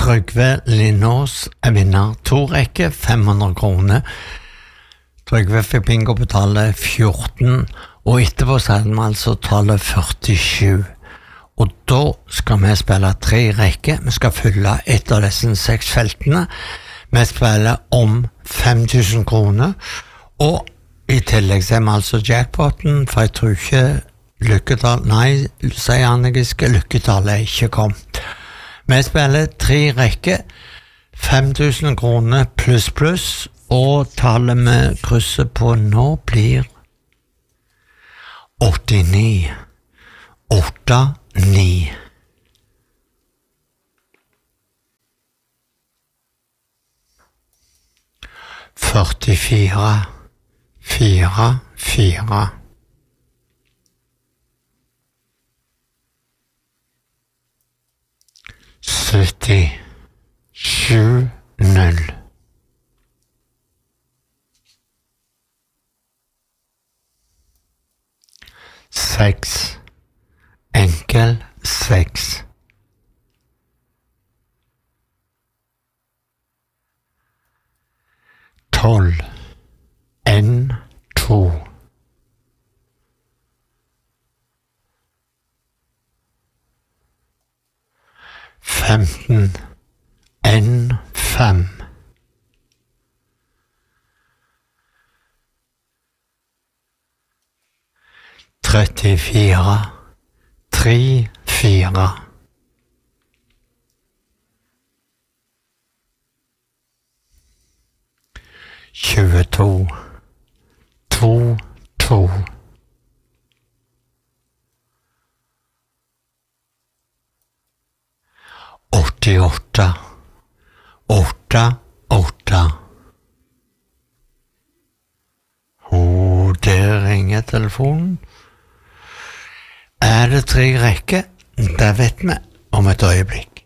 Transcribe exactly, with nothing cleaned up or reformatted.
Trygve Lindås er vinner. To rekke, fem hundre kroner. Trygve fikk bingo på tallet fjorten, og etterpå så hadde vi altså tallet førtisju. Og da skal vi spille tre rekker. Vi skal fylle et av disse seks feltene. Vi spiller om fem tusen kroner, og i tillegg ser vi altså jackpoten, for jeg tror ikke lykketall, nei, sier Anne Giske, lykketallet er ikke kommet. Vi spiller tre rekker, fem tusen kroner pluss pluss, og tallet vi krysser på nå blir åttini, åtte, ni. førtifire, fire, fire. sytti, sju, null. Seks, enkel, seks. Tolv, en, to. Femten, en, fem. Trettifire, tre, fire. Tjueto, to, to. åttiåtte, åtte, åtte. Og der ringer telefonen. Er det tre rekker? Det vet vi om et øyeblikk.